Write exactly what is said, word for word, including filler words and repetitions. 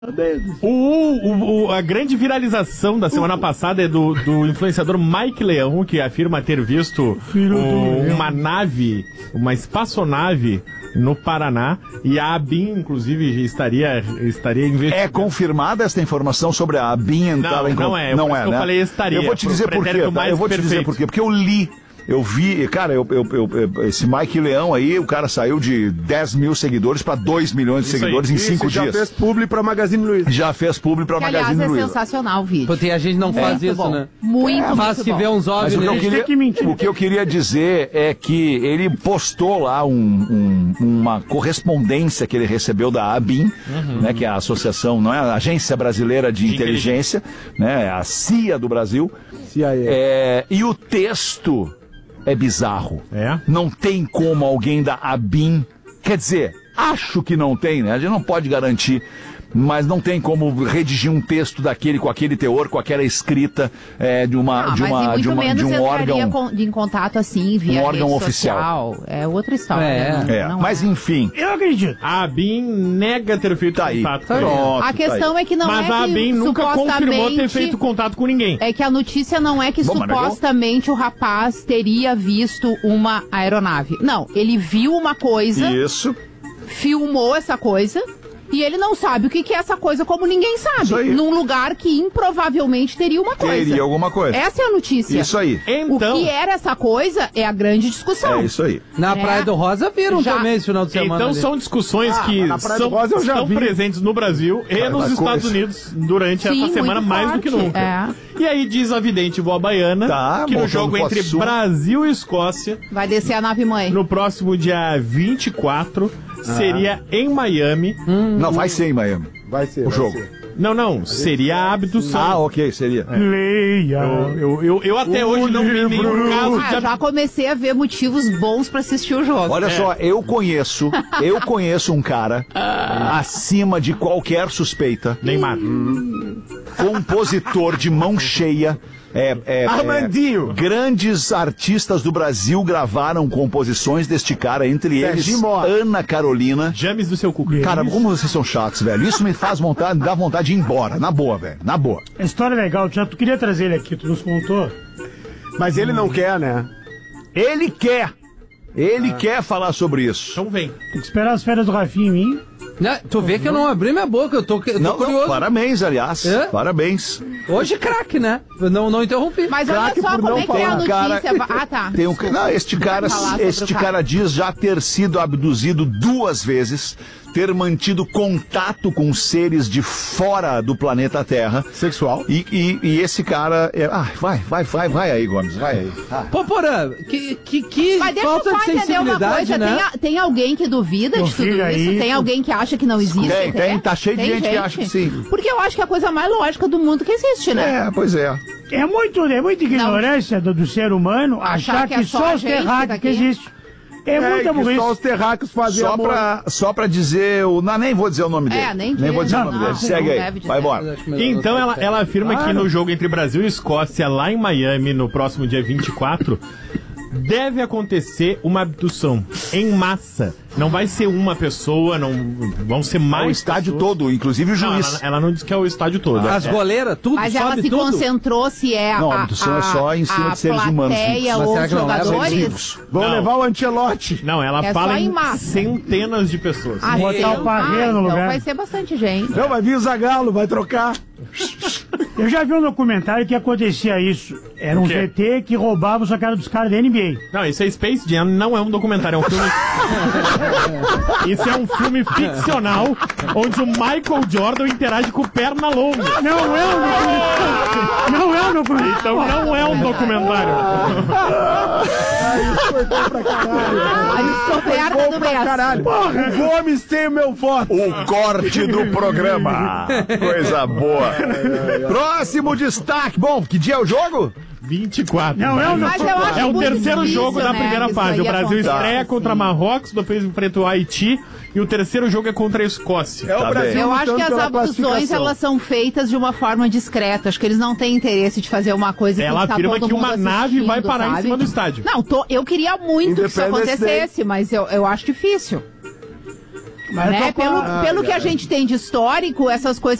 O, o, o, a grande viralização da semana passada é do, do influenciador Mike Leão, que afirma ter visto o, uma nave, uma espaçonave no Paraná, e a ABIN, inclusive, estaria, estaria investigando. É confirmada essa informação sobre a ABIN entrar não, em... Não é, não é, eu né? falei estaria. Eu vou te dizer por quê, tá? Eu vou te dizer por quê, porque eu li... Eu vi, cara, eu, eu, eu, esse Mike Leão aí, o cara saiu de dez mil seguidores para dois milhões de Isso seguidores aí. em cinco Isso, dias. Já fez publi pra Magazine Luiza. Já fez publi pra que, Magazine aliás, Luiza. é sensacional o vídeo. Porque a gente não faz Muito isso, bom. né? Muito, é, Faz muito se bom. vê uns Mas óbvios, o que, eu né? queria, que o que eu queria dizer é que ele postou lá um, um, uma correspondência que ele recebeu da ABIN, uhum. né, que é a Associação, não é a Agência Brasileira de, de Inteligência, né, a C I A do Brasil. C I A. É, e o texto é bizarro. É? Não tem como alguém da ABIN, quer dizer, acho que não tem, né? A gente não pode garantir, mas não tem como redigir um texto daquele, com aquele teor, com aquela escrita é, de uma, Não, de mas uma, e muito de uma, menos de um entraria órgão, com, de, em contato assim, via um órgão rede oficial. social. É outra história. É, né? É, Não mas é. enfim. Eu acredito. A ABIN nega ter feito Tá aí. contato com ele. Pronto, A questão tá aí. é que não Mas é a que ABIN nunca confirmou ter supostamente... feito contato com ninguém. É que a notícia não é que Bom, mas negou. supostamente o rapaz teria visto uma aeronave. Não, ele viu uma coisa, Isso. filmou essa coisa... E ele não sabe o que, que é essa coisa, como ninguém Isso sabe. aí. Num lugar que improvavelmente teria uma coisa. Teria alguma coisa. Essa é a notícia. Isso aí. Então, O que era essa coisa é a grande discussão. É isso aí. Na É. Praia do Rosa viram Já- também esse final de semana. então ali. são discussões que na Praia do são, Rosa eu já estão vi. presentes no Brasil e nos coisa. Estados Unidos durante Sim, essa semana muito mais do que forte, nunca. é. E aí diz a vidente vó baiana Tá, que no montando jogo foto entre sua. Brasil e Escócia, Vai descer a nave mãe. no próximo dia vinte e quatro, seria em Miami. Não, vai ser em Miami. Vai ser. O vai jogo. ser. Não, não, seria a abdução. Ah, ok, seria. Leia. Eu, eu, eu, eu até O hoje não vi nenhum livro. caso Ah, de já comecei a ver motivos bons pra assistir o jogo. Olha só, eu conheço, eu conheço um cara acima de qualquer suspeita, Neymar. compositor de mão cheia. É, é, Armandinho. é, grandes artistas do Brasil gravaram composições deste cara, entre eles Serginho Mota. Ana Carolina. James do seu cu. Cara, como vocês são chatos, velho. Isso me faz vontade, me dá vontade de ir embora. Na boa, velho. Na boa. A história é legal, já tu queria trazer ele aqui, tu nos contou. Mas ele não quer, né? Ele quer. Ele quer falar sobre isso. Então vem. Tem que esperar as férias do Rafinha em mim. Não, tu vê que eu não abri minha boca, eu tô, eu tô Não, curioso. não, parabéns, aliás. É? Parabéns. Hoje craque, né? Eu não, não interrompi. Mas olha Craque só por como não é que é a falar. notícia. Cara, Ah, tá. Tem um, não, este cara, falar sobre este o cara. cara diz já ter sido abduzido duas vezes, ter mantido contato com seres de fora do planeta Terra. Sexual. E, e, e esse cara. É, ah, vai, vai, vai, vai aí, Gomes, vai aí. Ah. Pô, Porã, que, que, que Mas deixa eu falta só de entender uma sensibilidade, coisa. né? Tem, a- tem alguém que duvida Meu de tudo filho isso? aí, Tem tu- alguém que acha que não existe? Tem, tem, É? tá cheio de Tem gente que acha que sim. Porque eu acho que é a coisa mais lógica do mundo que existe, né? É, pois é. É muito, é muita ignorância do, do ser humano achar, que que, é só só a os gente terráqueos daqui. que existem. É, É, muita que burrice. só os terráqueos fazem Só amor. pra, só pra dizer o. Não, nem vou dizer o nome dele. É, nem vou dizer diz, o nome não, dele. não Segue deve aí. dizer. Vai embora. Eu acho melhor Então não ela, ficar- ela afirma que no jogo entre Brasil e Escócia, lá em Miami, no próximo dia vinte e quatro, deve acontecer uma abdução em massa. Não vai ser uma pessoa, não vão ser É mais. o estádio pessoas. todo, inclusive o Não, juiz. ela, ela não disse que é o estádio todo. As É- goleiras, tudo, Mas ela sobe se tudo. concentrou se é Não, a a, abdução é só em cima a de seres humanos plateia vivos. Mas ou será os que não leva jogadores. vivos. Vão Não. levar o Ancelotti. Não, ela É fala só em em massa. centenas de pessoas. Ah, Botar sim? o Parreira Ah, no então lugar. vai ser bastante gente. Não, vai vir o Zagallo, vai trocar. Eu já vi um documentário que acontecia isso. Era um O quê? Z T que roubava os caras dos caras da N B A. Não, isso é Space Jam, não é um documentário, é um filme. Isso é um filme ficcional onde o Michael Jordan interage com perna longa. Não é um documentário. Não é um documentário. Então não é um documentário. Aí sou perna do mês. Caralho. O Gomes tem o meu voto. O corte do programa. Coisa boa. Próximo destaque. Bom, que dia é o jogo? vinte e quatro. Não é um Mas eu acho É o muito terceiro difícil, jogo da né, primeira isso fase. aí O Brasil acontecer, estreia contra assim. Marrocos, depois enfrenta o Haiti e o terceiro jogo é contra a Escócia. É o Tá Brasil bem. Eu acho lutando que as pela abduções classificação. elas são feitas de uma forma discreta. Acho que eles não têm interesse de fazer uma coisa Ela que tá afirma todo que mundo uma nave assistindo, vai parar em sabe? cima do estádio. Não, tô, eu queria muito que isso Independence acontecesse, mas eu, eu acho difícil. Mas né? eu tô com Pelo, a- pelo que a gente tem de histórico, essas coisas